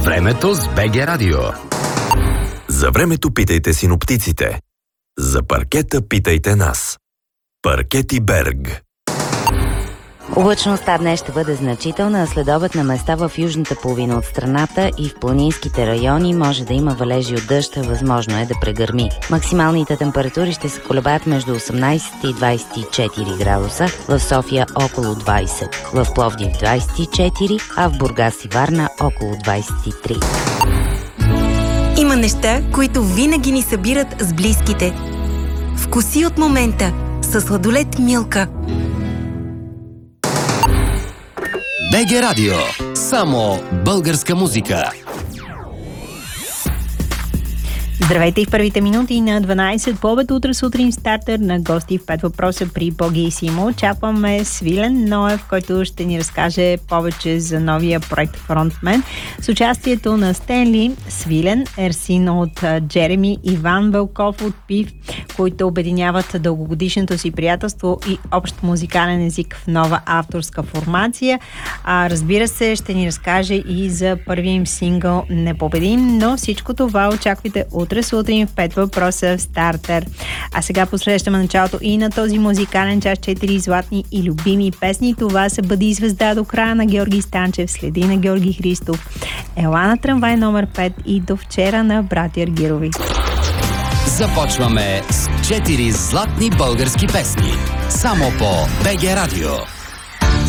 Времето с БГ Радио. За времето питайте синоптиците. За паркета питайте нас. Паркети Берг. Облачността днес ще бъде значителна, а следобед на места в южната половина от страната и в планинските райони може да има валежи от дъжд, възможно е да прегърми. Максималните температури ще се колебаят между 18 и 24 градуса, в София около 20, в Пловдив 24, а в Бургас и Варна около 23. Има неща, които винаги ни събират с близките. Вкуси от момента със сладолед Милка. БГ Радио. Само българска музика. Здравейте и в първите минути на 12 по обед, утре сутрин стартер на гости в 5 въпроса при Боги и Симо. Очакваме Свилен Ноев, който ще ни разкаже повече за новия проект Фронтмен с участието на Стенли, Свилен, Ерсин от Джереми, Иван Белков от ПИВ, които обединяват дългогодишното си приятелство и общ музикален език в нова авторска формация. Разбира се, ще ни разкаже и за първия им сингъл Непобедим, но всичко това очаквайте утре сутрин в 5 въпроса в стартер. А сега посрещаме началото и на този музикален час, 4 златни и любими песни. Това са Бъди звезда до края на Георги Станчев, Следи на Георги Христов, Ела на трамвай номер 5 и До вчера на братя Аргирови. Започваме с 4 златни български песни. Само по БГ Радио.